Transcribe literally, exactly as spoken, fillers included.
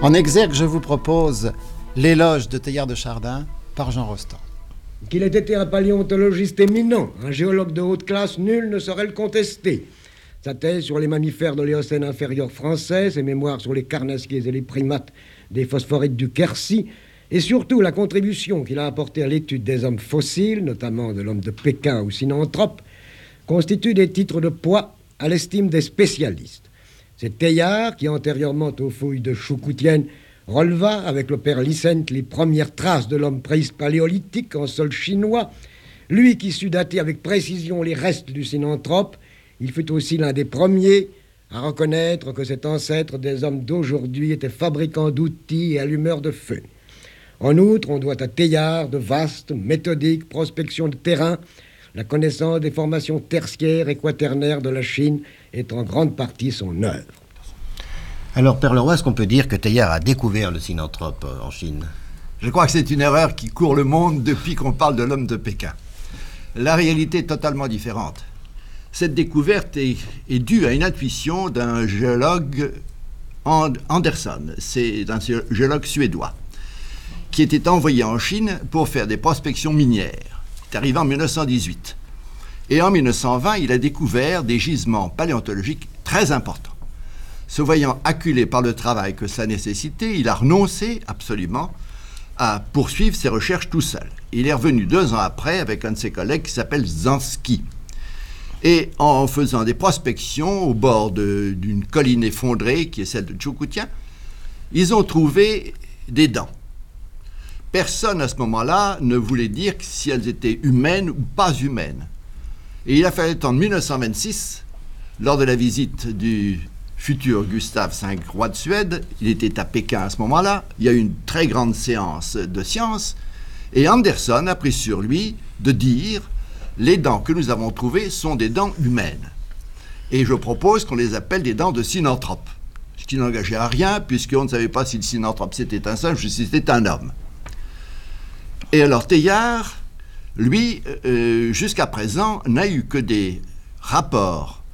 En exergue, je vous propose l'éloge de Teilhard de Chardin par Jean Rostand. Qu'il ait été un paléontologiste éminent, un géologue de haute classe, nul ne saurait le contester. Sa thèse sur les mammifères de l'Éocène inférieur français, ses mémoires sur les carnassiers et les primates des phosphorites du Quercy, et surtout la contribution qu'il a apportée à l'étude des hommes fossiles, notamment de l'homme de Pékin ou Sinanthrope, constituent des titres de poids à l'estime des spécialistes. C'est Teilhard qui, antérieurement aux fouilles de Choukoutienne, releva avec le père Lissent les premières traces de l'homme préhispaléolithique en sol chinois. Lui qui sut dater avec précision les restes du Sinanthrope, il fut aussi l'un des premiers à reconnaître que cet ancêtre des hommes d'aujourd'hui était fabricant d'outils et allumeur de feu. En outre, on doit à Teilhard de vastes, méthodiques prospections de terrain. La connaissance des formations tertiaires et quaternaires de la Chine est en grande partie son œuvre. Alors, Père Leroy, est-ce qu'on peut dire que Teilhard a découvert le Sinanthrope euh, en Chine? Je crois que c'est une erreur qui court le monde depuis qu'on parle de l'homme de Pékin. La réalité est totalement différente. Cette découverte est, est due à une intuition d'un géologue And- Anderson, c'est un géologue suédois, qui était envoyé en Chine pour faire des prospections minières. Il est arrivé en mille neuf cent dix-huit. Et en mille neuf cent vingt, il a découvert des gisements paléontologiques très importants. Se voyant acculé par le travail que cela nécessitait, il a renoncé absolument à poursuivre ses recherches tout seul. Il est revenu deux ans après avec un de ses collègues qui s'appelle Zansky. Et en faisant des prospections au bord de, d'une colline effondrée, qui est celle de Choukoutien, ils ont trouvé des dents. Personne à ce moment-là ne voulait dire si elles étaient humaines ou pas humaines. Et il a fallu attendre mille neuf cent vingt-six, lors de la visite du futur Gustave cinq, roi de Suède. Il était à Pékin à ce moment-là. Il y a eu une très grande séance de sciences. Et Anderson a pris sur lui de dire « Les dents que nous avons trouvées sont des dents humaines. » Et je propose qu'on les appelle des dents de Sinanthrope. Ce qui n'engageait à rien, puisqu'on ne savait pas si le Sinanthrope c'était un singe ou si c'était un homme. Et alors Teilhard, lui, euh, jusqu'à présent, n'a eu que des rapports